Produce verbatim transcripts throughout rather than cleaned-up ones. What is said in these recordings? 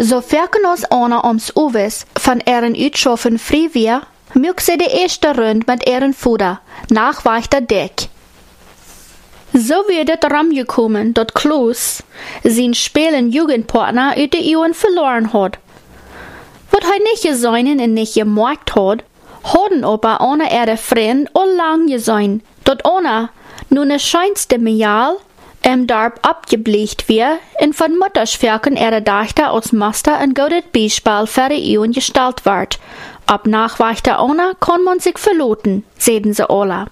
So verken ons ana ums uwes van eren uitschaffen frei wir, mög sie die erste Rund mit eren Fuder, nachweichter Deck. So wird het ramgekommen, dat Kloos zijn spelen Jugendpartner uit de Eeuwen verloren had. Wat hij niet gezoinen en niet gemerkt had, hadden aber ana ere vriend al lang gezoin, dat ana nun es scheinste Mejal im Darb abgebleicht wir en von Muttersverken ere Dachter als Master en goudet Beispiel für die Eeuwen gestalt ward. Ab nachweichter ana kann man sich verloten, seden sie alle.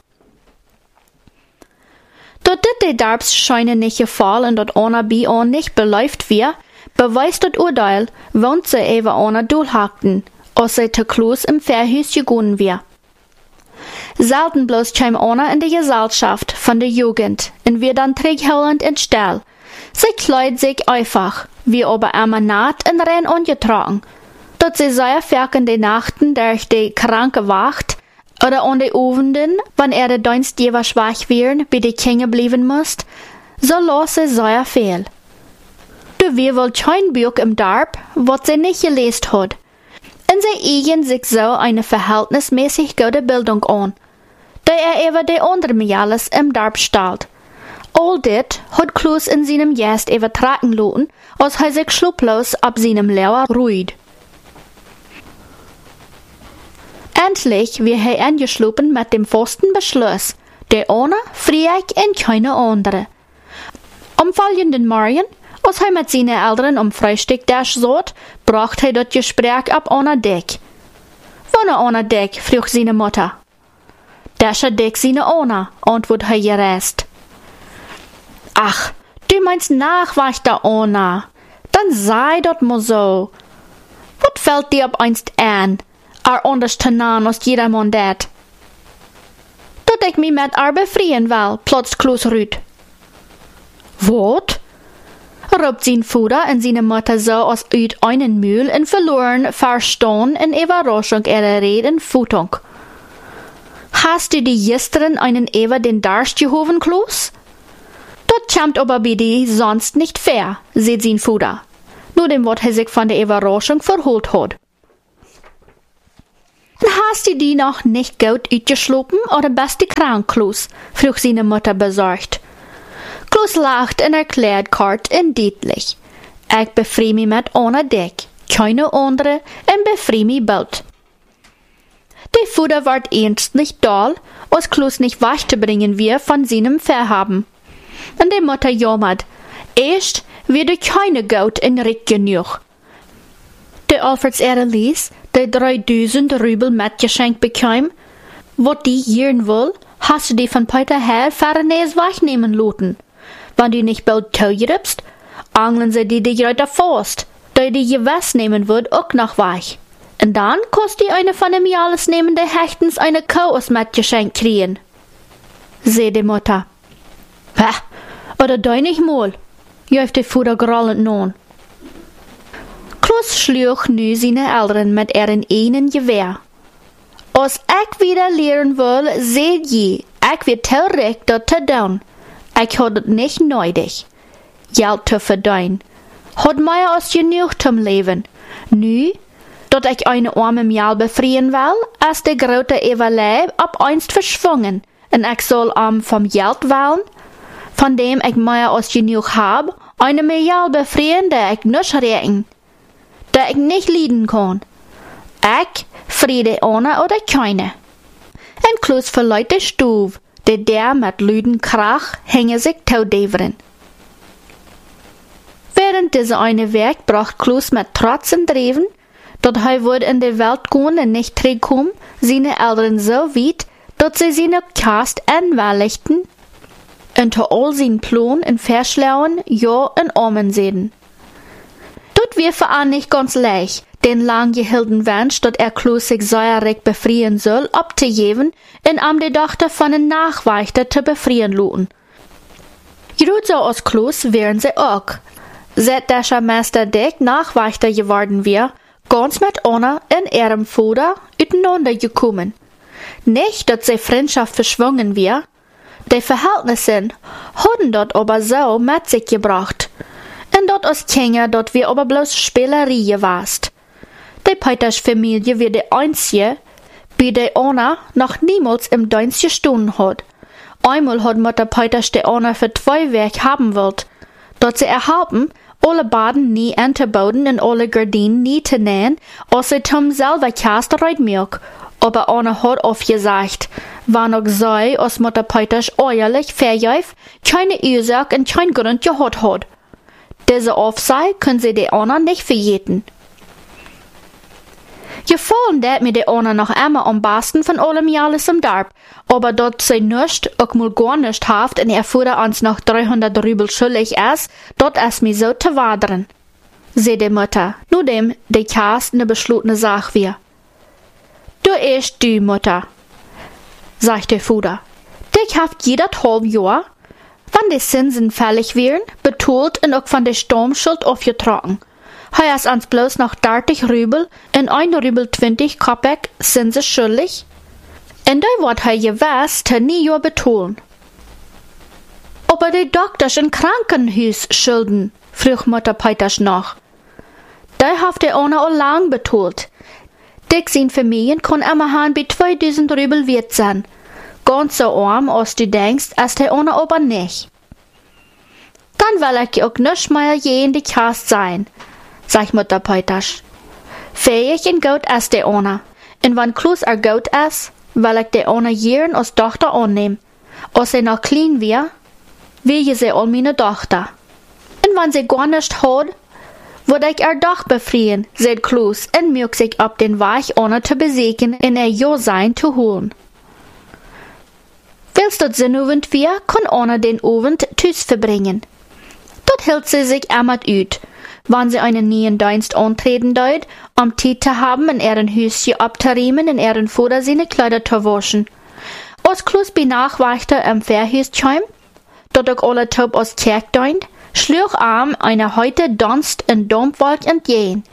Dat dit de Darbs scheinen nicht gefallen en dat ana bi an nicht beläuft wir, beweist dat Urteil, wont sie ewe ana doelhakten, als sie te Kloos im Verhus gegangen wir. Selten bloß käm ana in die Gesellschaft von der Jugend, en wir dann trägheulend in Stall. Sie kleid sich einfach, wie aber immer naht in Renn angetragen, dat sie sehr verken die Nachten durch die kranke Wacht, oder an die Ovenden, wann er der Dienst jeweils schwach wären, bei die Kinder blieben musst, so los sie sehr viel. Du wir wohl kein Buch im Darb, wat sie nicht gelesen hat. Und sie eigen sich so eine verhältnismäßig gute Bildung an, da er über die anderen Mejales im Darb stellt. All dit hat Kloos in seinem Gest übertragen lassen, als er sich schluplos ab seinem Lehrer ruht. Endlich wird er angeschlossen mit dem festen Beschluss, der eine Friedrich und keine andere. Am folgenden Morgen, als er mit seinen Eltern um Frühstück dash saß, brachte er das Gespräch ab einer Deck. Wann einer Deck? frug seine Mutter. Dasher Deck seine Ona, antwortet er gerecht. Ach, du meinst nachweichter Ona. Dann sei dat mal so. Wat fällt dir ab einst an? Er anders te nahen als jedermann dat. Dat ik me met haar befrieren wil, plotst Kloos Ruud. Wat? Roept zijn Vater en zijn Mutter so als uit einen Mühl en verloren verstaan en Überraschung ihrer Reden Futung. Hast du die gestern einen Ewer den Darst gehoven, Kloos? Dat kommt aber bei dir sonst nicht fair, seht sein Vater. Nur dem wat er sich von der Überraschung verholt hat. Hast du die noch nicht gut uitgeschlopen oder bist du krank, Kloos? frug seine Mutter besorgt. Kloos lacht und erklärt kort und deutlich. Ich befrier mich mit einer Deck, keine andere, und befrier mich bald. Der Vater ward ernst nicht doll, als Kloos nicht wach zu bringen wir von seinem Verhaben. Und die Mutter jammert, erst wird er keine Geld in Rick genug. Der Alfreds Ehre ließ, der dreitausend Rubel mitgeschenkt bekam, wat die jieren will, hast du die von Peter her Farenes wegnehmen lassen. Wenn du nicht bald toegibst, angeln sie die dich weiter fast, da die gewiss nehmen wird auch noch weg. Und dann kannst du eine von dem alles nehmen, der hechtens eine Kuh aus mitgeschenkt kriegen. Seh die Mutter. Hä? Oder dein nicht mal? Jäuft der Vater grollend nun. Kloos schlug nu seine Eltern mit ihren einen Gewehr. Als ich wieder lehren will, seht je, ich wird terug dat te doen. Ich had het nicht nötig, Geld zu verdienen. Had mij als genug zum Leben. Nu, dat ich eine arme Mjal befrieren will, ist der grote Evalé ab einst verschwungen, und ich soll am vom Geld wollen, von dem ich mehr als genug hab, eine Mjal befrieren, der ich nicht reden, der ich nicht leiden kann. Ich friede ohne oder keine. Und Kloos verleiht der Stuf, der der mit lüden Krach hänge sich taudeveren. Während dieser eine Werk bracht Kloos mit Trotz und Dreven, dat er würde in der Welt gehen und nicht zurückkommen, seine Eltern so weit, dat sie seine Kast anwälligten, und zu all seinen Plan und Verschlauen ja und Amen sehen. Dat wir für ihn nicht ganz leicht, den lang gehielten Wunsch, dat er Kloos sich säuerlich befrieren soll, abzugeben und am die Tochter von den Nachweichter zu befrieren lassen. Gerut so als Kloos wären sie auch. Seit der Meister Dick Nachweichter geworden wir, ganz mit einer in ihrem Vater miteinander gekommen. Nicht, dass sie Freundschaft verschwungen wir, die Verhältnisse hatten dort aber so mit sich gebracht. en dort aus Kinder, dort wir aber bloß Spielerie warst. Die Peters Familie wie die einzige, bei der Anna noch niemals im Dienst gestunden hat. Einmal hat Mutter Peters die Anna für zwei Werk haben wollt. Dort sie erhalten, alle Baden nie anzubauen und alle Gardinen nie zu nähen, als sie zum selber Kaste Reitmilch. Aber Anna hat aufgesagt, war noch so, als Mutter Peters ehrlich verjäuf, keine Ursache und kein Grund gehabt hat. Diese Aufsei können sie die Anna nicht verjeten. Gefallen dat mir die Anna noch einmal am besten von allem alles im Darb, aber dort sie nicht, auch mal gar nicht haft und er fuhr uns noch dreihundert Rubel schuldig ist, dort ist mir so zu wadern. Sie die Mutter, nur dem, die Kast ne beschlossene Sache wir. Du erst du, Mutter, sagt der Fuder. Dich haft jeder halb Jahr, wann die Zinsen fällig wären, betont und auch von der Sturmschuld aufgetragen. Hij is ans bloß noch dertig Rubel en ein Rubel twintig Kopek Zinsen schuldig. En die wordt hij gewiss te nie Jahr betonen. Aber die Doktors in Krankenhuis schulden, frug Mutter Peters noch. Die haft er ohne al lang betoelt. Dick zijn Familien kon immer han bei zweitausend Rubel wert sein. Ganz so arm, als du denkst, ist er ohne aber nicht. Dann will ich auch nicht mehr je in die Kast sein, sagt Mutter Peters. Fähig und gut ist der Ona. Und wenn Klus er gut ist, will ich der Ona jeden als Tochter annehmen. Als sie noch klein wär, will sie all meine Tochter. Und wenn sie gar nicht hat, würde ich er doch befreien, sagt Klus, und mögt sich ab den Weg Ona zu besiegen und er jo sein zu holen. Willst du Sinnuvend wir, kann Ona den Abend tüs verbringen. Dort hält sie sich einmal ut, wann sie einen neuen Dienst antreten deut, um Zeit zu haben, in ihren Hüschen abzuriemen, in ihren Futter seine Kleider zu waschen. Als Klus bei Nachwächter im Fährhüstheim, dort auch alle Taub aus Kirch deunt, schlug arm eine heute Donst in Domwolk entgehen.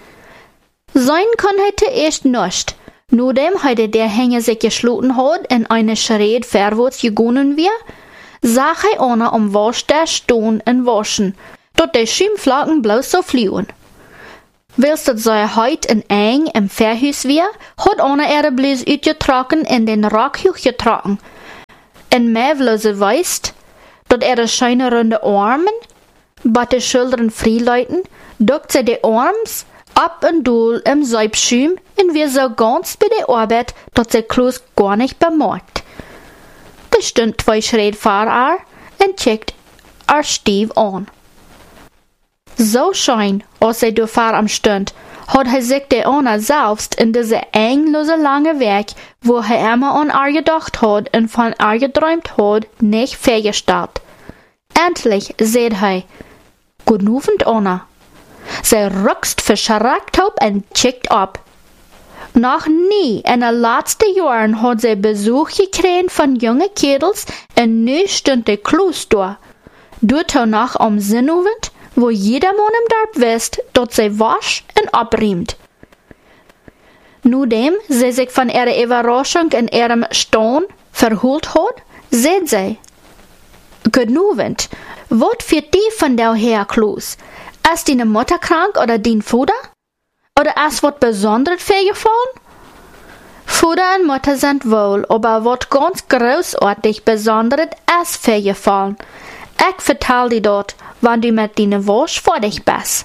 Sein kann heute erst nicht, nur dem heute der Hänger sich geschloten hat, in eine Schred verwärts gegangen wir, sah er ohne am Wasch der Stone in Waschen, dort die Schimmflocken bloß so fliehen. Willst du so heut in eng im Fährhüs wir, hat ohne ihre bloß utgetrocken in den Rockhüch getrocken. In Mävlose weißt, dort ihre scheine runde Armen, bat die Schultern freileuten, duckt sie die Arms ab und dool im Seibschüm und wir so ganz bei der Arbeit, dort sie Klus gar nicht bemerkt. Da stund zwei Schritt vor ihr und checkt ihr Stief an. So schein, als er vor am stund, hat er sich der Anna selbst in diese englose lange Weg, wo er immer an ihr gedacht hat und von ihr geträumt hat, nicht vorgestellt. Endlich seht er, guten Abend, Anna. Sie ruckst verschreckt auf und checkt ab. Noch nie in den letzten Jahren hat sie Besuch gekriegt von jungen Kerls und nu stund der Klus da. Dort noch am Sinnabend, wo jeder Mann im Dorf wisst, dort sie wasch und abriemt. Nachdem sie sich von ihrer Überraschung in ihrem Stone verholt hat, seht sie, guten Abend, wat für die von der her, Klus? Ist deine Mutter krank oder dein Vater? Oder ist was Besonderes vorgefallen? Vater und Mutter sind wohl, aber was ganz großartig Besonderes ist vorgefallen. Ich vertell dir dort, wann du mit deiner Wasch fertig bist.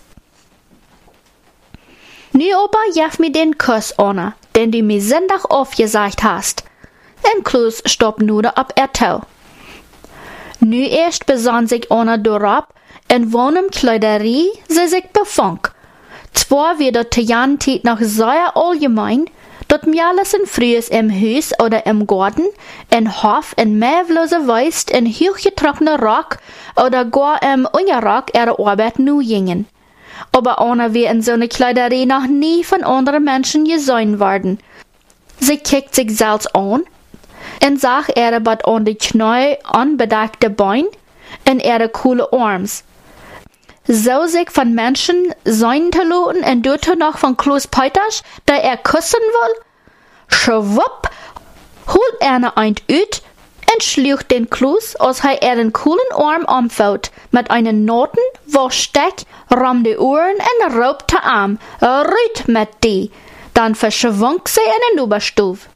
Nu aber gib mir den Kuss, Anna, den du mir Sonntag aufgesagt hast. Und Klus stoppt nur ab er Tau. Nu erst besann sich Anna darauf, in wonem Kleiderie sie sich befand. Zwar wird dort Jantit noch sehr allgemein, dort mir alles in Frühes im Haus oder im Garten, in Hof, in mävlose Weist, in hochgetrocknener Rock oder gar im Unterrock ihre Arbeit nu gingen. Aber Anna wir in so ne Kleiderie noch nie von anderen Menschen gesehen worden. Sie kickt sich selbst an und sagt ihre Bad an die Knie anbedeckte Beine und ihre coole Arms. So sich von Menschen sein zu lassen und dort noch von Klus Peters, der er küssen will, schwupp, holt er ne eint ut und schlug den Klus, als er ihren coolen Arm umfällt, mit einem Noten, Waschsteck, rum die Ohren und raubte am, rüt mit die, dann verschwang sie in den Oberstuf.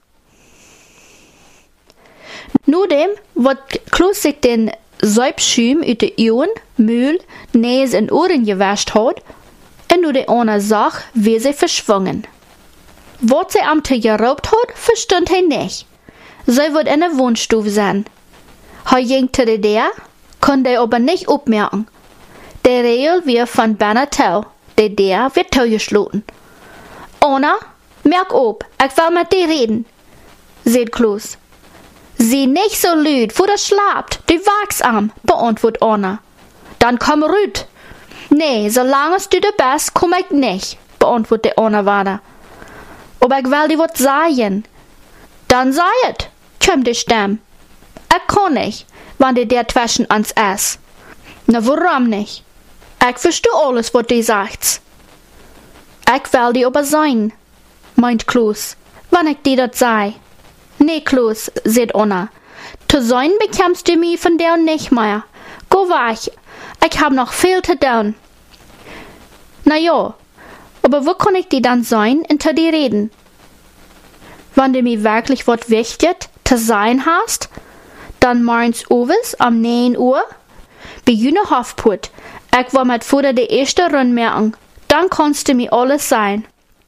Nudem wird Klus sich den Säubschüm uit de Ohren, Mühl, Näs und Ohren gewascht hat, und nu de eine Sache, wie sie verschwungen. Was sie am Tag geraubt hat, verstand er nicht. Sie wird in der Wohnstube sein. Er ging zu der, konnte er aber nicht aufmerken. Der Regel wird von Bernatell, der der wird zugeschlossen. Anna, merk op, ich will mit dir reden, sagt Klus. Sieh nicht so lüd, wo das schlaft, du wachst am, beantwortet Anna. Dann komm rüt. Nee, solange du da bist, komm ich nicht, beantwortet Anna weiter. Aber ich will dir was sagen. Dann sei es, kommt die Stimme. Ich kann nicht, wenn die der zwischen uns ist. Na, warum nicht? Ich verstehe alles, was du sagst. Ich will dir aber sein, meint Klus, wenn ich dir das sei. Nee, Klus, sagt Anna. Zu sein bekommst du mich von der nicht mehr. Geh weg, ich hab noch viel zu tun. Na ja, aber wo kann ich dir dann sein und zu dir reden? Wenn du mir wirklich was wichtig zu sein hast, dann morgens Uwes am neun Uhr, bei Jüne Hofput. Ich will mit Futter die erste Runde merken. Dann kannst du mir alles sein.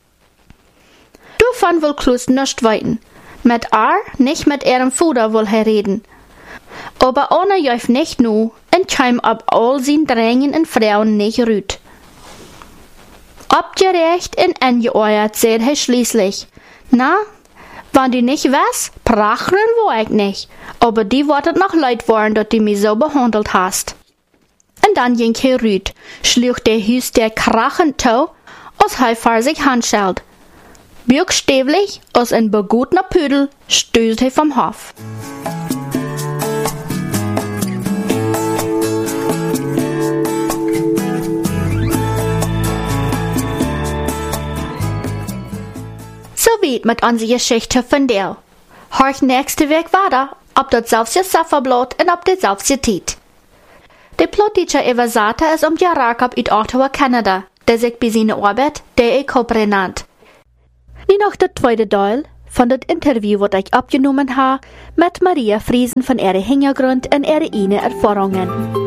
Davon will Klus nicht weiten. Mit er, nicht mit ihrem Futter will er reden. Aber Anna jäuft nicht nur und kam ab all seinen Drängen und Frauen nicht rüt. Abgerecht und angeeuert, sagt er schließlich. Na, wenn du nicht weißt, prachern wo ich nicht. Aber die wartet noch leid worden, dass du mich so behandelt hast. Und dann ging er rüt, schlug der Hüs der krachend zu, als er vor sich handschelt. Buchstäblich, als ein begutener Pudel, stößt er vom Hof. So weit mit unserer Geschichte von der. Horch nächste Weg weiter, ob das selbst Safferblatt und ob das selbst Tiet. Der Plotteacher Evasata ist um die Jarakab uit Ottawa, Kanada, der sich bei seiner Arbeit der E-Copre nannt. Nu noch der zweite Teil von das Interview, das ich abgenommen habe mit Maria Friesen von ihrem Hintergrund und ihren eigenen Erfahrungen.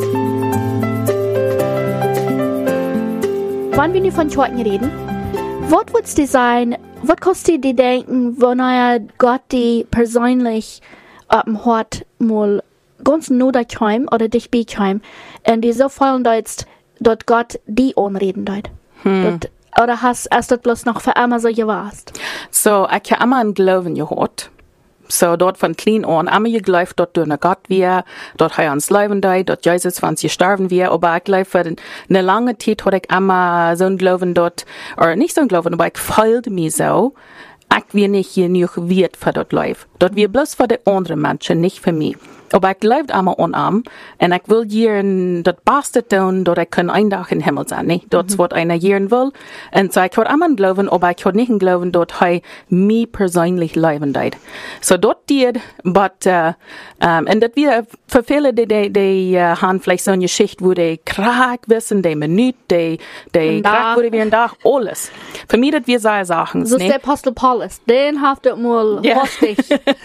Wann wir nu von Schwarten reden, was würdest du sein, was kannst du dir denken, wenn er Gott die persönlich ähm, hat, mal ganz nur dich heim oder dich beheim und die so fallen dort, dass Gott die anreden dort. Hm. Dort, oder hast du das bloß noch für immer so gewasst? So, ich habe immer einen Glauben gehört. So, dort von klein an, immer geglaubt, dort durch Gott wir, dort er uns leben da, dort Jesus für uns gestorben wir, aber ich glaube, für eine lange Zeit hatte ich immer so einen Glauben dort, oder nicht so einen Glauben, aber ich fühlte mich so, ich wir nicht genug wert für dort Life. Dort wir bloß für die anderen Menschen, nicht für mich. Aber ich glaube immer unarm, und ich will hier das Beste tun, dass ich kann ein Tag im Himmel sein, nicht? Dort mhm. was einer hier will. Und so, ich habe immer glauben, aber ich habe nicht glauben, dass er mich persönlich leben wird. So, dort geht, but, uh, um, und das wir, für viele, die, die, die uh, haben vielleicht so eine Geschichte, wo die krank wissen, die Minute, die, die krank wurde wie ein Tag, alles. Für mich, das wir so Sachen. So ist der Apostel Paulus, den haftet mal ja. hostig.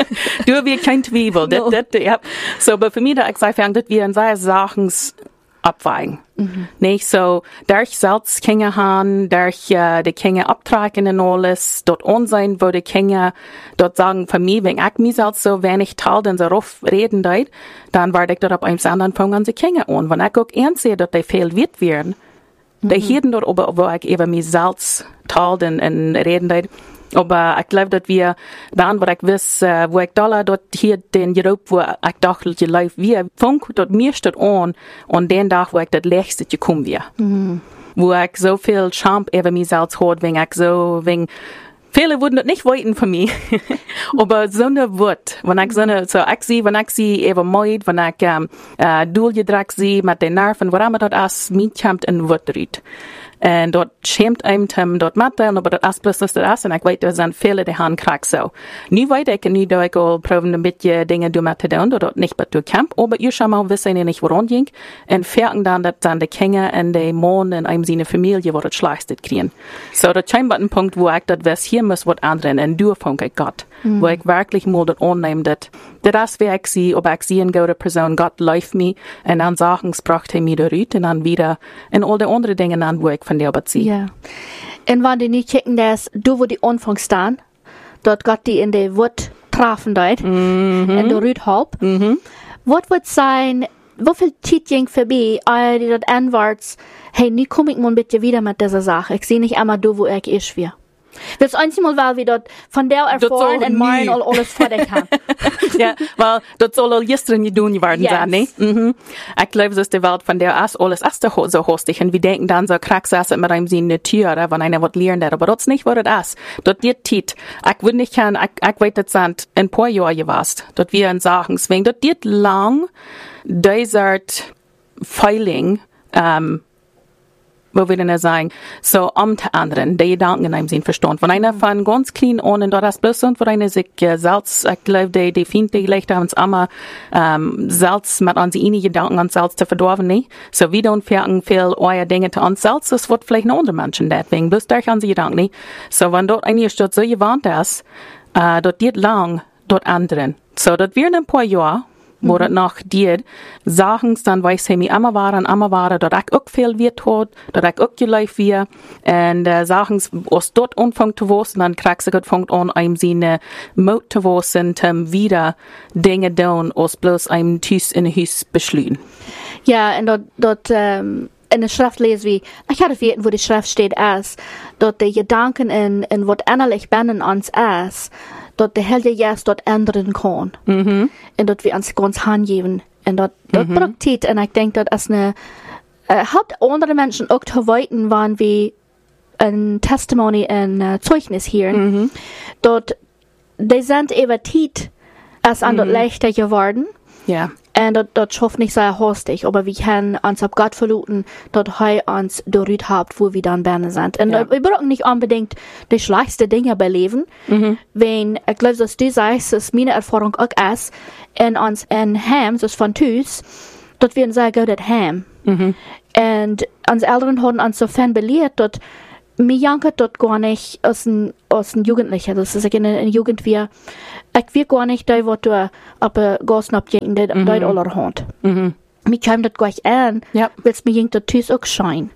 Du, wir kein Zwiebel, das, das, ja. So, aber für mich, da ich sage, dass wir in solche Sachen abweigen. Mhm. Nicht so, durch selbst Kinder haben, durch uh, die Kinder abtragen und alles, dort unsein, wo die Kinder dort sagen, für mich, wenn ich mich selbst so wenig teile, dann so rauf reden dort, dann werde ich dort ab einem anderen Punkt an die Kinder an. Wenn ich auch ernst sehe, dass die viel wird werden, mhm. die hielten dort, wo ich eben mich selbst teile und, und reden dort, aber ich glaube, dass wir dann, wo ich weiß, wo ich da dort hier den Europa, wo ich dachte, die Leute, wir funk dort mir steht an, und den Tag, wo ich das Lächste gekommen wäre. Mhm. Wo ich so viel Scham über mich selbst hat, wenn ich so, wenn, viele würden das nicht wollten von mir. Aber so eine Wort, wenn ich so eine, so ich sie, wenn ich sie eben meid, wenn ich, ähm, äh, durchgedrückt sie mit den Nerven, wo immer das ist, mir kommt ein Wort rüt. En dort schämt einem tem dort mitteilen, aber das ist bloß das ist, und ich weiß, da sind viele, die haben krank so. Nu weiß ich, nu da ich auch probieren, ein bisschen Dinge du mit zu tun, dort nicht bei du Camp, aber ihr schon mal wissen nicht, woran ging, und fertig dann, dass dann die Kinder und die Mann in einem seine Familie, wo das schlecht kriegen. So, das scheint ein Punkt, wo ich das was hier muss, was anderen, und du funk ich Gott, mm. wo ich wirklich mal das annehme, dass das wie ich sie, ob ich sie eine gute Person, Gott läuft mir, und dann Sachen brachte er mir da raus, und dann wieder, und all die anderen Dinge dann, wo ich von der beziehe. Ja. Und wenn die nicht checken, dass du, wo die Anfang stehen, dort Gott die in der Wut trafen dort, Mhm. in der Rüd halb, Mhm. was wird sein, wie viel Zeit ging vorbei, äh, die dort anwärts, hey, nu komm ich mal bitte wieder mit dieser Sache, ich sehe nicht einmal du, wo ich ist wir. Das einzige Mal, weil wir dort von der erfahren und meinen all alles vor dich haben. Ja, weil das soll all gestern gedaan geworden Yes. sein, ne? Mhm. Ich glaube, dass die Welt von der erst alles erst so hostig und wir denken dann so krack saßen mit einem sie in der Tür, wenn einer was lernen hat, aber das ist nicht, was das ist. Das geht tit. Ich würde nicht kann, ich, ich weiß, das sind ein paar Jahre gewesen, dass wir in Sachen swingen. Das geht lang, dieser Feiling, ähm, wo wir denn sagen, so um zu anderen, die Gedanken in einem Sinn verstanden. Wenn einer von ganz klein an und das bloß und wo einer sich äh, selbst, ich glaube, die, die finden, die leicht haben es immer, ähm, selbst mit an sie ihre Gedanken an selbst zu verdorben, nicht? So wie dann fertig viel euer Dinge zu uns selbst, das wird vielleicht noch andere Menschen deswegen, bloß durch an sie Gedanken, nicht? So, wenn dort einer dort so gewandt ist, äh, dort geht lang, dort anderen. So, dort werden ein paar Jahre, wo das noch geht, sagen dann weiß ich mir immer waren, immer waren, dort ich auch viel wird tot, dort ich auch gelebt wir, und äh, sagen aus dort anfangen zu wissen, dann kriegst du fängt an, einem seine Mut zu wissen, um wieder Dinge tun, aus bloß einem Tüß in Hüß beschlühen. Ja, und dort, dort ähm, in der Schrift lesen wir, ich hatte vergessen, wo die Schrift steht, als, dort die Gedanken in, in was innerlich binnen uns ist, dort der Helde jetzt dort ändern kann. Mhm. Und dort wir uns ganz hingeben. Und dort, dort Mhm. braucht Zeit. Und ich denke, dort ist eine, äh, hat andere Menschen auch zu weiten, wann wir ein Testimony, ein äh, Zeugnis hier. Mhm. Dort, die sind eben Zeit, als an dort leichter geworden. Ja. Und dort, dort schafft nicht sehr hastig, aber wir können uns auf Gott verlassen, dort heu uns dorüt habt, wo wir dann berne sind. Und Ja. wir brauchen nicht unbedingt die schlechteste Dinge beleben, Mhm. wenn, ich glaube, dass du sagst, dass meine Erfahrung auch ist, in uns in Ham, das von Tüß, dort wir ein sehr gutes Ham. Mhm. Und unsere Eltern haben uns so fan belehrt, dort, mir jankert dort gar nicht aus den, aus den Jugendlichen, das ist in der Jugend wir, ich will gar nicht da, was du ab Gassen abjenken, der Mhm. dort aller Hand. Mhm. Mir kam das gleich an, Ja. weil es mir jenkt dort Tüß auch schein.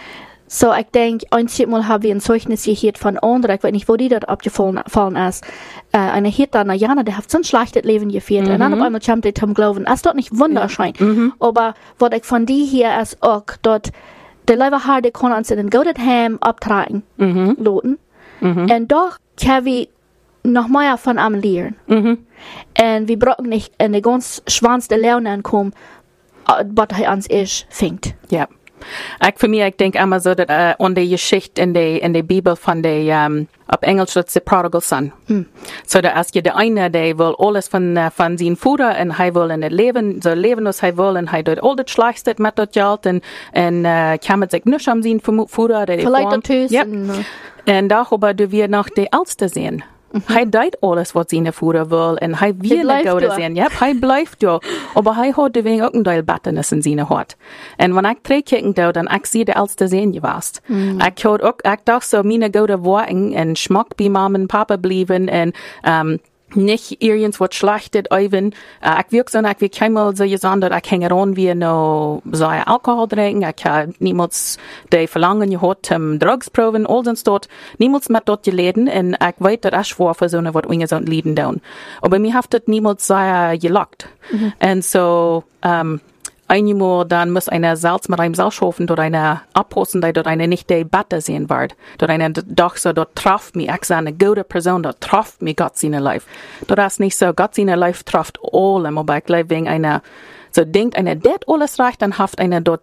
So, ich denke, einzig Mal haben wir ein Zeugnis gehört von anderen, ich weiß nicht, wo die dort abgefallen fallen ist. Äh, eine Hirte an der Jana, der hat so ein schlechtes Leben geführt. Mhm. Und dann auf einmal kommt die zum Glauben. Das ist dort nicht wunderschön. Mhm. Aber was ich von die hier ist auch, dort, der Leute haben, die können uns in den guten Heim abtragen, Mhm. loten. Mhm. Und doch können wir noch mehr von am lernen. Mhm. Und wir brauchen nicht in die ganz schwanzte Laune ankommen, äh, was er uns ist, fängt. Ja. Ich, für mich, ich denke immer so, dass äh, an die Geschichte in der in der Bibel von der, um, auf Englisch steht the Prodigal Son. Hm. So, da ist ja der eine, der will alles von, äh, von seinem Vater und er will in das Leben, so leben, was er will, und er tut all das Schlechteste mit das Geld und, und äh, kann sich nicht um seinen Vater, der Vielleicht ein Tüß. Ja. und, äh, Und da aber du wir noch die Älteste sehen. Er tut alles, was seine Vater will, und er will bleibt nicht Gute da. sehen. Ja, er bleibt ja. Aber er hat deswegen auch ein Teil Batternis in seine Hort. Und wenn ich zurückkicken da, dann ich sehe der Älteste sehen gewesen. Mhm. Ich hat auch, ich dachte so, meine gute Worte und Schmack bei Mama und Papa blieben und, ähm, nicht irgendwas was schlechtet, Euwen. Uh, ich wirk so, ich wirk keinmal so gesagt, dass ich hänge ran wie no so Alkohol trinken. Ich habe niemals die Verlangen gehabt, um Drugs proben, all das dort. Niemals mit dort geleden, und ich weiß, dass ich schwor für so eine, was Inge so Lieden tun. Aber mir hat das niemals so gelockt. Mhm. Und so, ähm, einmal dann muss einer Salz mit einem Salzschofen dort eine abposten, die dort eine nicht die Batte sehen wird. Dort eine doch so, dort trifft mich, ich sage, eine gute Person, dort trifft mich Gott seine Life. Dort ist nicht so, Gott seine Life trifft allem, aber ich glaube, wegen einer, so denkt einer, das alles reicht, dann haft einer dort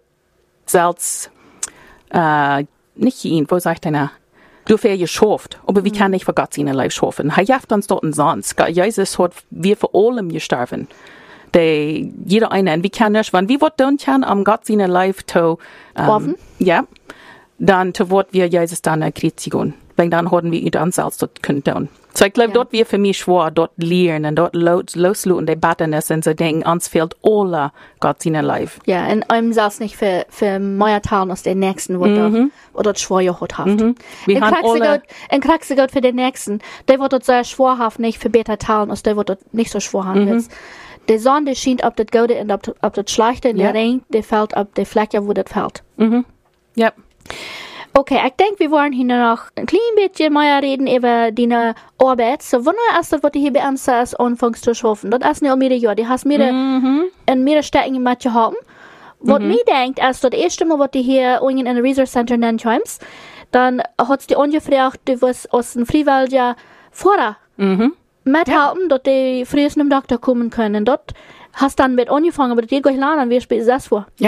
Salz, äh, nicht ihn, wo sagt einer, du für geschafft, aber wie kann ich für Gott seine Life schaffen? Er jaft uns dort und sonst. Jesus hat wir für allem gestorben. De, jeder eine, und wie kann ich, wenn wir was tun kann, am Gott seine Life zu, Offen? ja, dann zu Wort wir Jesus dann kritigen. Wenn dann hatten wir ihn selbst dort können tun. So ich glaube, ja. dort wir für mich schwer, dort lernen und dort los, losluten, Debatten ist und so denken, uns fehlt alle Gott seine Life. Ja, und einem selbst nicht für, für mehr Teilen als den Nächsten, wo mhm. dort, dort schwer hat. Mhm. Wir und haben alle... Und kriegst du Gott für den Nächsten, der wird dort sehr schwer haben, nicht für besser teilen, als der wird dort nicht so schwer haben. Mhm. Die Sonne, die scheint auf das Gute und auf, auf das Schlechte, und ja. der Regen, der fällt auf die Fläche, wo das fällt. Mhm. Ja. Okay, ich denke, wir wollen hier noch ein klein bisschen mehr reden über deine Arbeit. So, wann ist das, was du hier bei uns als anfängst zu schaffen? Das ist nicht mehr Jahr. Du hast mir mhm. in mehr Städten gemacht gehabt. Was mhm. mir denkt, als das erste Mal, was du hier in einem Research Center nennen kommst, dann hat du angefragt, du wirst aus einem freiwilligen Vorder mhm. mithelfen, ja. dass die früher zum Doktor kommen können. Dort hast dann mit angefangen, aber das geht gleich lernen, wie spielst du das vor? Ja,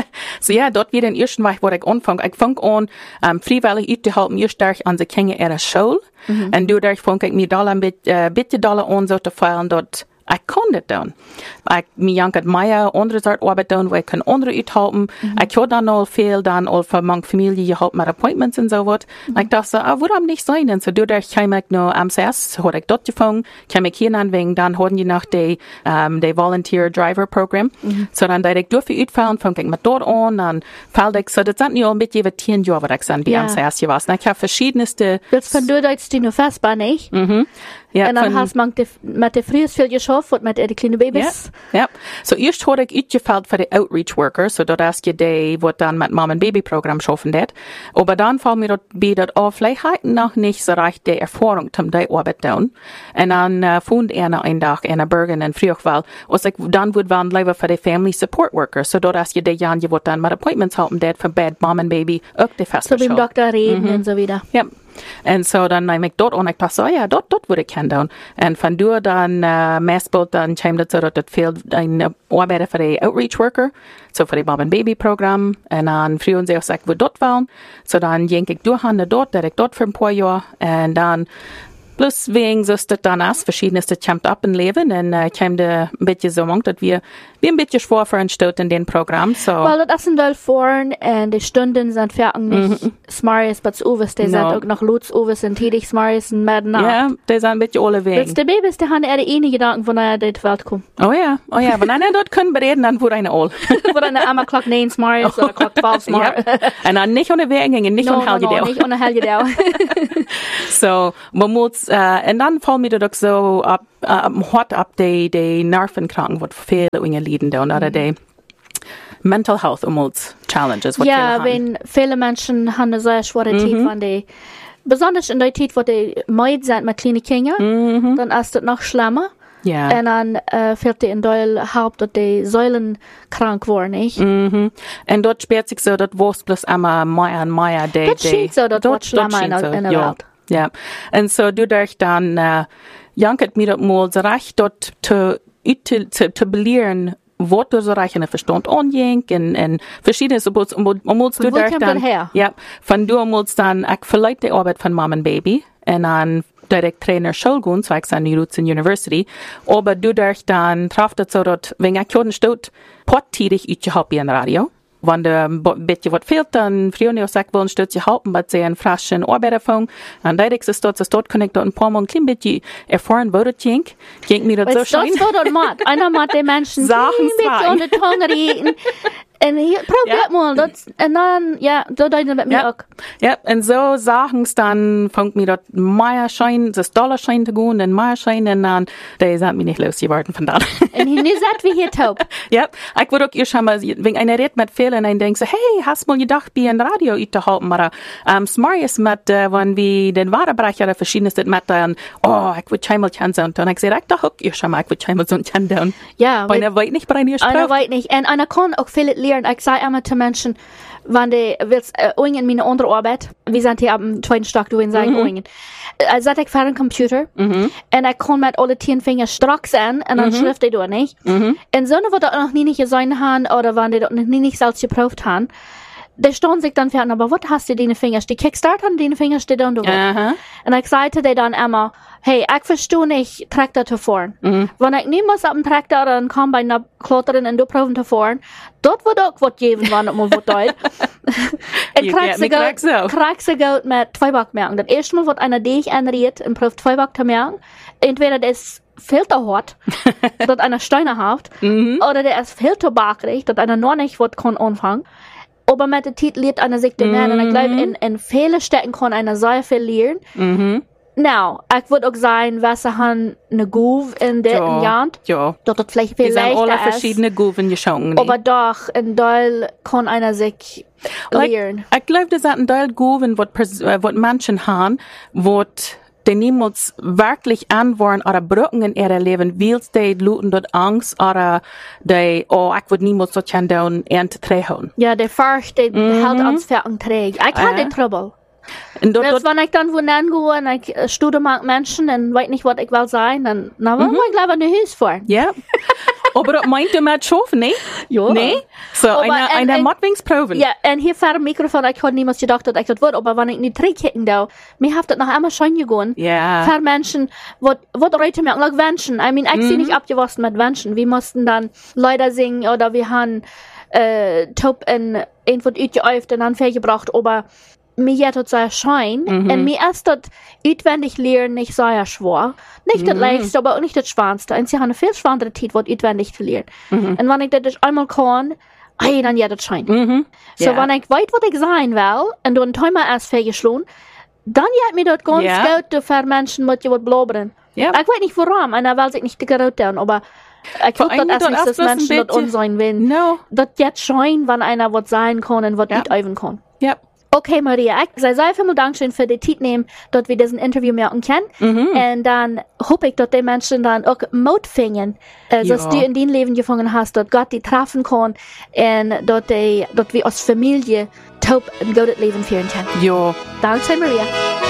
so ja, dort wieder in ersten Weg, wo ich anfange. Ich fange an, um, freiwillig uitzuhalten, mir stark an die Kinder ihrer Schule. Mhm. Und dadurch fange ich mir da ein bisschen, bisschen an, so zu feiern, dort ich kann das tun. Ich, mir jankert mehr andere Sorte Arbeit tun, wo ich kann andere uithalten. Mhm. Ich habe dann auch viel, dann auch für meine Familie gehabt mit Appointments und so was. Mhm. Ich dachte so, ah, warum nicht sein? Und so dadurch kam ich noch am C S, habe ich dort gefangen, kam ich hier anwenden, dann hatten die noch die, um, die Volunteer Driver Program. Mhm. So dann da ich durfte uitfahren, fange ich mit dort an, dann fällt ich so, das sind ja ein bisschen über zehn Jahre, was ich dann bei ja. am C S gewesen. Ich habe verschiedenste... Das von du jetzt die noch festbar, nicht? Mhm. Ja, und dann hast man mit der frühes viel geschafft und mit den kleinen Babys. Ja, ja. So erst habe ich uitgefällt für die Outreach Worker, so dort ist die, die dann mit Mom und Baby Programm schaffen wird. Aber dann fallen mir dort bei dort auf, vielleicht hatten noch nicht so recht die Erfahrung, um die Arbeit zu tun. Und dann äh, fand einer einen Tag in Bergen in Frühwald, was ich dann würde waren lieber für die Family Support Worker. So dort ist die Jan, die dann mit Appointments haben, der für Bad Mom und Baby auch die feste So wie im Doktor reden mhm. und so wieder. Ja. Und so dann nehme ich dort und ich dachte so, ja, dort, dort würde ich kennen. Und von dort dann, äh, meistens dann kam das so, dass das fehlt ein Arbeiter für die Outreach Worker, so für die Mom and Baby Programm. Und dann früher sie auch gesagt, wo dort waren. So dann ging ich durch an dort, der ich dort für ein paar Jahre. Und dann, plus wegen so ist das dann aus, verschiedenste kommt ab im Leben. Und äh, kam da ein bisschen so lang, dass wir, wir ein bisschen schwer für uns stehen in dem Programm. So. Weil das sind wel vorn und die Stunden sind fertig nicht mhm. Smarries, aber Uwes, die no. sind auch noch Lutz Uwes und tätig Smarries und mehr nach. Ja, die sind ein bisschen alle wegen. Das die Babys, die haben eher die eine Gedanken, von einer die Welt kommen. Oh ja, oh ja, wenn einer dort können bereden, dann wurde eine all. Wurde eine einmal Clock neun Smarries oder Clock zwölf Smarries. Ja. Und dann nicht ohne Wegen gingen, nicht ohne Helgedau. No, nicht ohne Helgedau. So, man muss, äh, und dann fallen mir doch so ab, um, hot ab die, die Nervenkranken, was viele Dinge leiden da, und oder die Mental Health umwelt Challenges, was ja, wenn viele Menschen haben eine sehr schwere Zeit, mhm. wenn die, besonders in der Zeit, wo die Mädchen sind mit kleinen Kindern, mhm. dann ist das noch schlimmer. Ja. Und dann äh, fehlt die in der Haupt, dass die Säulen krank waren, nicht? Mhm. Und dort spielt sich so, dass was bloß immer mehr und mehr die, das scheint so, dass dort schlimmer in, so. in der ja. Welt. Ja. Und so, dadurch dann, äh, jankert mir das mal so recht dort zu, zu, zu, zu belehren, was du so reich in der Verstand anjink und, und verschiedene, so, um, um, um, um du durch dann, her? Ja, von du musst dann, ich verleite die Arbeit von Mom und Baby, und dann direkt Trainer Schulgun, so ich an die Roots University, aber du durch dann traf das so, dass, wenn ich hier steht, pottidig ich habe in Radio. Wenn der ein bisschen was fehlt, dann früher nicht gesagt, wollen stützt sie halten, aber sie einen frischen Arbeiterfang. Und da ist es dort, dort kann ich dort ein paar Mal ein klein bisschen erfahren, wo das ging. Ging mir das so schön. Das war dort macht. Einer macht den Menschen Sachen ein bisschen unter die Tongue reden. Und hier, probiert ja. mal, das, und dann, ja, so deuten mit mir ja. auch. Ja, und so Sachen dann fängt mir dort mehr Schein, das Dollarschein zu gehen, und mehr Schein, und dann, die sind mir nicht losgeworden von da. Und hier seid wie hier taub. Ja, ich würde auch ihr schon mal, wenn einer redet mit vielen, und denkt so, hey, hast mal gedacht, bei einem Radio zu halten, oder, ähm, Smarties mit, äh, wenn wir den Warenbereich oder verschiedenes mit, dann, oh, ich würde schon mal kennen, und ich sage, ich dachte, ihr schon mal, ich würde schon mal so ein kennen. Ja. Bei einer weit nicht, bei einer Sprache. Einer weit nicht. Und einer kann auch viel lernen. Ich sage immer zu Menschen, wenn die willst, äh, in meine andere Arbeit, wir sind hier am zweiten Stock, du willst sagen, mhm. äh, seit ich für einen Computer, mhm. und ich kann mit alle zehn Finger stark sein, und dann mhm. schrift ich dort nicht. Mhm. Und so, wo das noch nie nicht gesehen haben, oder wenn die das noch nie nicht selbst geprüft haben, die stehen sich dann fern, aber was hast du deine Finger? Die Kickstart an deine Finger steht dann, du Aha. Und ich sagte dir dann immer, hey, ich verstehe nicht, Traktor zu fahren. Mhm. Wenn ich niemals auf dem Traktor dann komme bei einer Klotterin und du probieren zu fahren, dort wird auch was geben, wenn ich mal was tut. Ich krieg sie gut mit zwei Back merken. Das erste Mal wird einer dich anriet und probiert zwei Back zu merken. Entweder das ist viel zu hart, dass einer Steine hat, Mhm. oder der ist viel zu bakrig, dass einer noch nicht was kann anfangen. Aber mit der Titel lernt einer sich den Mhm. Und ich glaube, in, in vielen Städten kann einer sehr viel lernen. Mhm. Nou, ich würde auch sagen, was haben eine Groove in der Ja. Jahr, Ja. dass das vielleicht Wir viel sind alle leichter ist. verschiedene Guven geschungen. Aber doch, in Teil kann einer sich lernen. Ich glaube, das sind ein Teil Guven, was Menschen haben, was die niemals wirklich anwollen oder brücken in ihrem Leben, weil die luten dort Angst oder die, oh, ich würde niemals so tun, und trägen. Ja, der Furcht, der Mhm. hält uns für einen träg. Ich habe Ja. den Trouble. Und dort, Jetzt, dort, wenn ich dann wohin gehe und ich äh, studiere mag Menschen und weiß nicht, was ich will sein, dann, na, mhm. ich glaube, ein Haus fahren. ja. Aber das meint du mit schaffen, ne? Ja. Nee? So, Aber eine, en- eine en- Modwingsproben. Ja, und hier vor dem Mikrofon, ich hatte niemals gedacht, dass ich das würde, aber wenn ich nicht trinken da, mir hat das noch einmal schon gegangen. Ja. Für Menschen, was, was Leute merken, like Menschen. I mean, ich mhm. nicht abgewachsen mit Menschen. Wir mussten dann Lieder singen oder wir haben, äh, Top in, irgendwo uitgeäuft und dann vergebracht, aber mir hat das sehr schein. Mhm. Und mir ist das auswendig lernen nicht sehr schwer. Nicht das Mhm. leichteste, aber auch nicht das schwerste. Und sie haben eine viel schwerere Zeit, was auswendig zu lernen. Mhm. Und wenn ich das einmal kann, hey, dann ja, das scheint. Mhm. So, Ja. wenn ich weiß, was ich sein will, und du ein Timer erst vergeschlagen, dann geht mir das ganz Ja. gut für Menschen, mit die was blabbern. Ja. Ich weiß nicht warum, einer will sich nicht gerot tun, aber ich Vor glaube, allem das ist dort nicht, dass erst was ein Menschen das bisschen- unsein wollen. No. Das jetzt scheint, wenn einer was sein kann und was Ja. nicht üben kann. Ja. Okay, Maria, ich sage sehr vielen Dank schön für die Zeit nehmen, dass wir diesen Interview machen können. Mhm. Und dann hoffe ich, dass die Menschen dann auch Mut finden, äh, dass Ja. du in dein Leben gefangen hast, dass Gott die treffen kann und dass, die, dass wir als Familie taub ein gutes Leben führen können. Ja. Danke, Maria.